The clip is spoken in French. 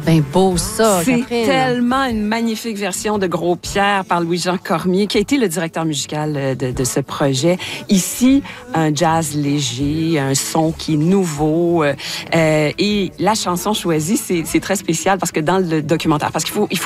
C'est bien beau, ça, C'est Catherine. tellement une magnifique version de Gros Pierre par Louis-Jean Cormier, qui a été le directeur musical de ce projet. Ici, un jazz léger, un son qui est nouveau. Et la chanson choisie, c'est très spécial parce que dans le documentaire, parce qu'il faut